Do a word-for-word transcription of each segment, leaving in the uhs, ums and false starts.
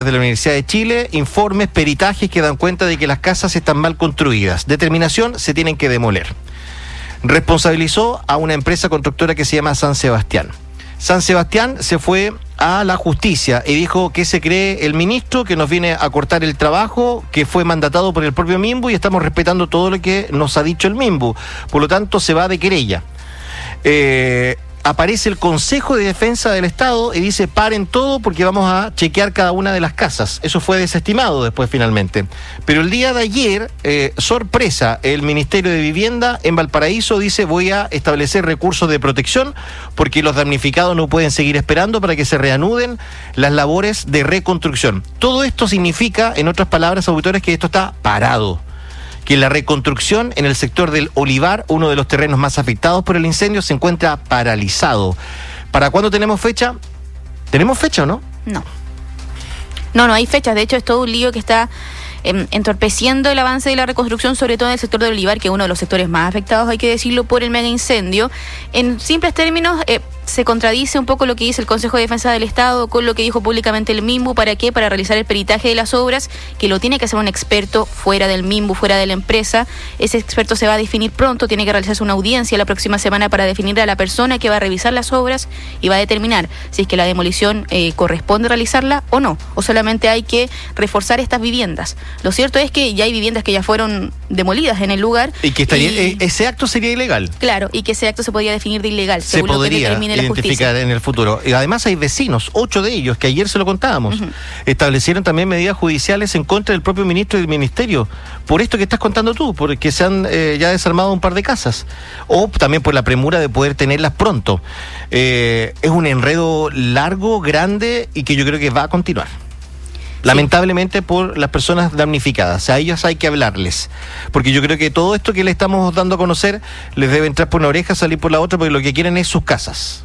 de la Universidad de Chile, informes, peritajes que dan cuenta de que las casas están mal construidas. Determinación, se tienen que demoler. Responsabilizó a una empresa constructora que se llama San Sebastián. San Sebastián se fue a la justicia y dijo que se cree el ministro, que nos viene a cortar el trabajo, que fue mandatado por el propio Minbu y estamos respetando todo lo que nos ha dicho el Minbu. Por lo tanto, se va de querella. Eh... Aparece el Consejo de Defensa del Estado y dice paren todo porque vamos a chequear cada una de las casas. Eso fue desestimado después finalmente. Pero el día de ayer, eh, sorpresa, el Ministerio de Vivienda en Valparaíso dice voy a establecer recursos de protección porque los damnificados no pueden seguir esperando para que se reanuden las labores de reconstrucción. Todo esto significa, en otras palabras, auditores, que esto está parado. Que la reconstrucción en el sector del Olivar, uno de los terrenos más afectados por el incendio, se encuentra paralizado. ¿Para cuándo tenemos fecha? ¿Tenemos fecha o no? No. No, no hay fechas. De hecho, es todo un lío que está eh, entorpeciendo el avance de la reconstrucción, sobre todo en el sector del Olivar, que es uno de los sectores más afectados, hay que decirlo, por el mega incendio. En simples términos, eh, se contradice un poco lo que dice el Consejo de Defensa del Estado con lo que dijo públicamente el Minbu. ¿Para qué? Para realizar el peritaje de las obras, que lo tiene que hacer un experto fuera del Minbu, fuera de la empresa. Ese experto se va a definir pronto, tiene que realizarse una audiencia la próxima semana para definir a la persona que va a revisar las obras y va a determinar si es que la demolición eh, corresponde realizarla o no, o solamente hay que reforzar estas viviendas. Lo cierto es que ya hay viviendas que ya fueron demolidas en el lugar. Y que estaría, y, ese acto sería ilegal. Claro, y que ese acto se podría definir de ilegal, se según podría lo que determine la identificar justicia en el futuro. Y además hay vecinos, ocho de ellos, que ayer se lo contábamos, uh-huh. establecieron también medidas judiciales en contra del propio ministro y del ministerio, por esto que estás contando tú, porque se han eh, ya desarmado un par de casas, o también por la premura de poder tenerlas pronto. Eh, es un enredo largo, grande, y que yo creo que va a continuar. Lamentablemente por las personas damnificadas, a ellas hay que hablarles, porque yo creo que todo esto que le estamos dando a conocer les debe entrar por una oreja, salir por la otra, porque lo que quieren es sus casas.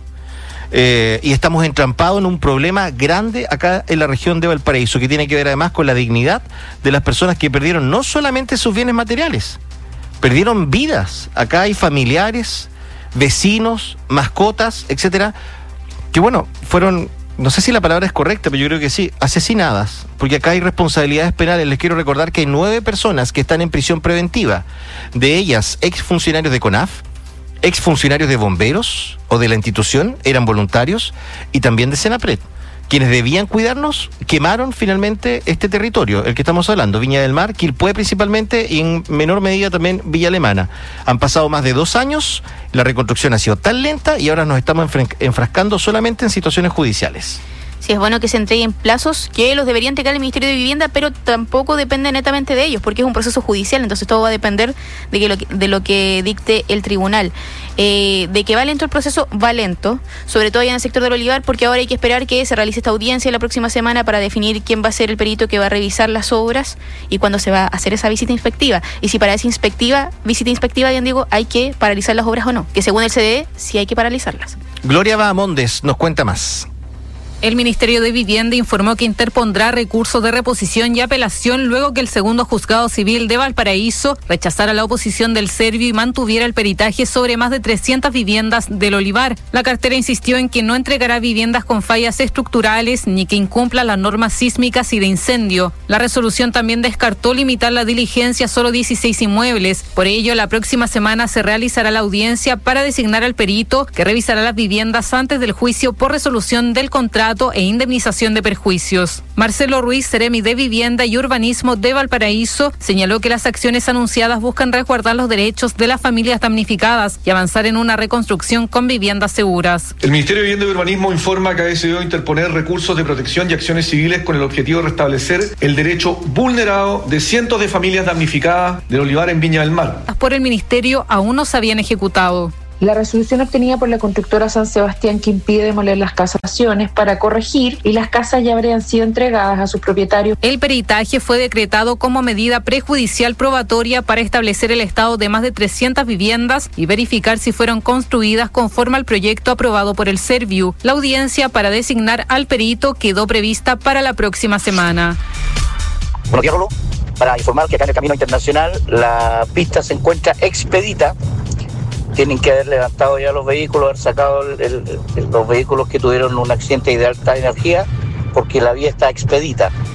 Eh, y estamos entrampados en un problema grande acá en la región de Valparaíso, que tiene que ver además con la dignidad de las personas que perdieron no solamente sus bienes materiales, perdieron vidas. Acá hay familiares, vecinos, mascotas, etcétera, que bueno, fueron, no sé si la palabra es correcta, pero yo creo que sí, asesinadas, porque acá hay responsabilidades penales. Les quiero recordar que hay nueve personas que están en prisión preventiva, de ellas exfuncionarios de CONAF, exfuncionarios de bomberos o de la institución, eran voluntarios, y también de Senapred. Quienes debían cuidarnos quemaron finalmente este territorio, el que estamos hablando, Viña del Mar, Quilpué principalmente, y en menor medida también Villa Alemana. Han pasado más de dos años, la reconstrucción ha sido tan lenta y ahora nos estamos enfrascando solamente en situaciones judiciales. Sí, es bueno que se entreguen plazos que los debería entregar el Ministerio de Vivienda, pero tampoco depende netamente de ellos, porque es un proceso judicial, entonces todo va a depender de, que lo, que, de lo que dicte el tribunal. Eh, de que va lento el proceso, va lento, sobre todo allá en el sector del Olivar, porque ahora hay que esperar que se realice esta audiencia la próxima semana para definir quién va a ser el perito que va a revisar las obras y cuándo se va a hacer esa visita inspectiva. Y si para esa inspectiva, visita inspectiva, bien digo, hay que paralizar las obras o no, que según el C D E sí hay que paralizarlas. Gloria Bahamondes nos cuenta más. El Ministerio de Vivienda informó que interpondrá recursos de reposición y apelación luego que el segundo juzgado civil de Valparaíso rechazara la oposición del Servio y mantuviera el peritaje sobre más de trescientas viviendas del Olivar. La cartera insistió en que no entregará viviendas con fallas estructurales ni que incumplan las normas sísmicas y de incendio. La resolución también descartó limitar la diligencia a solo dieciséis inmuebles. Por ello, la próxima semana se realizará la audiencia para designar al perito que revisará las viviendas antes del juicio por resolución del contrato e indemnización de perjuicios. Marcelo Ruiz, Seremi de Vivienda y Urbanismo de Valparaíso, señaló que las acciones anunciadas buscan resguardar los derechos de las familias damnificadas y avanzar en una reconstrucción con viviendas seguras. El Ministerio de Vivienda y Urbanismo informa que ha decidido interponer recursos de protección y acciones civiles con el objetivo de restablecer el derecho vulnerado de cientos de familias damnificadas del Olivar en Viña del Mar. Por el Ministerio aún no se habían ejecutado. La resolución obtenida por la constructora San Sebastián, que impide demoler las casaciones para corregir, y las casas ya habrían sido entregadas a sus propietarios. El peritaje fue decretado como medida prejudicial probatoria para establecer el estado de más de trescientas viviendas y verificar si fueron construidas conforme al proyecto aprobado por el Serviu. La audiencia para designar al perito quedó prevista para la próxima semana. Buenos días, Rolo. Para informar que acá en el Camino Internacional la pista se encuentra expedita. Tienen que haber levantado ya los vehículos, haber sacado el, el, el, los vehículos que tuvieron un accidente de alta energía, porque la vía está expedita.